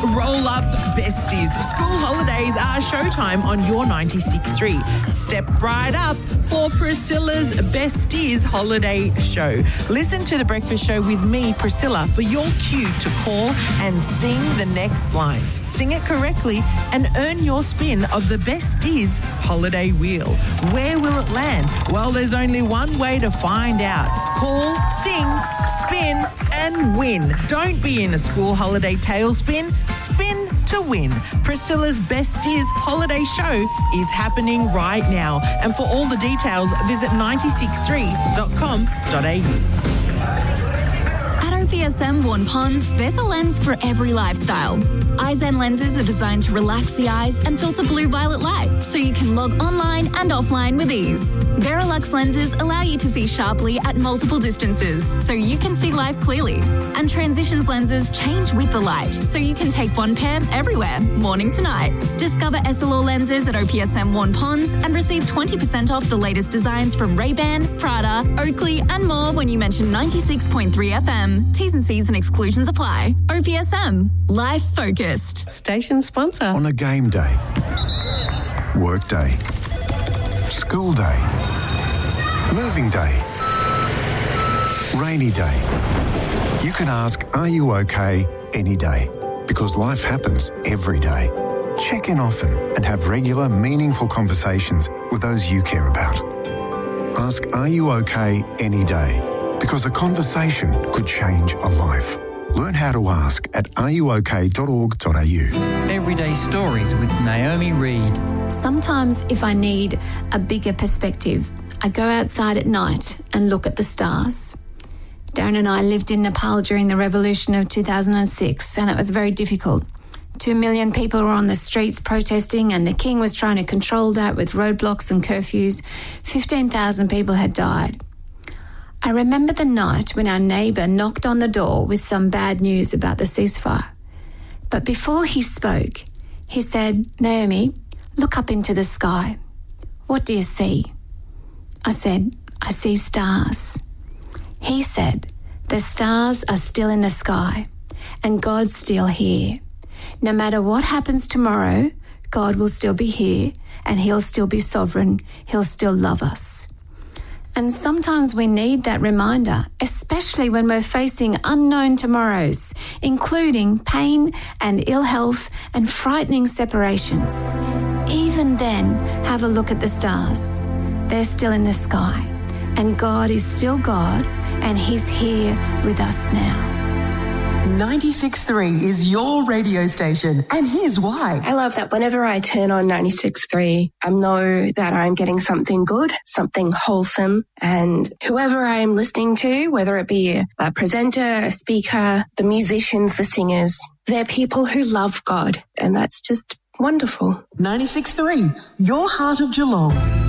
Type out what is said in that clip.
Roll up, besties. School holidays are showtime on your 96.3. Step right up for Priscilla's Besties holiday show. Listen to The Breakfast Show with me, Priscilla, for your cue to call and sing the next line. Sing it correctly and earn your spin of the Besties holiday wheel. Where will it land? Well, there's only one way to find out. Call, sing, spin and win. Don't be in a school holiday tailspin. Spin to win. Priscilla's Besties holiday show is happening right now. And for all the details, visit 963.com.au. At OPSM Vaughan Ponds, there's a lens for every lifestyle. Eyezen lenses are designed to relax the eyes and filter blue-violet light, so you can log online and offline with ease. Verilux lenses allow you to see sharply at multiple distances, so you can see life clearly. And Transitions lenses change with the light, so you can take one pair everywhere, morning to night. Discover Essilor lenses at OPSM Vaughan Ponds and receive 20% off the latest designs from Ray-Ban, Prada, Oakley and more when you mention 96.3 FM. T's and C's and exclusions apply. OPSM. Life focused. Station sponsor. On a game day, work day, school day, moving day, rainy day. You can ask, are you okay, any day? Because life happens every day. Check in often and have regular, meaningful conversations with those you care about. Ask, are you okay, any day? Because a conversation could change a life. Learn how to ask at areyouok.org.au. Everyday Stories with Naomi Reid. Sometimes if I need a bigger perspective, I go outside at night and look at the stars. Darren and I lived in Nepal during the revolution of 2006 and it was very difficult. 2 million people were on the streets protesting and the king was trying to control that with roadblocks and curfews. 15,000 people had died. I remember the night when our neighbour knocked on the door with some bad news about the ceasefire. But before he spoke, he said, Naomi, look up into the sky. What do you see? I said, I see stars. He said, the stars are still in the sky and God's still here. No matter what happens tomorrow, God will still be here and he'll still be sovereign. He'll still love us. And sometimes we need that reminder, especially when we're facing unknown tomorrows, including pain and ill health and frightening separations. Even then, have a look at the stars. They're still in the sky, and God is still God, and He's here with us now. 96.3 is your radio station, and here's why. I love that whenever I turn on 96.3, I know that I'm getting something good, something wholesome, and whoever I am listening to, whether it be a presenter, a speaker, the musicians, the singers, they're people who love God, and that's just wonderful. 96.3, your heart of Geelong.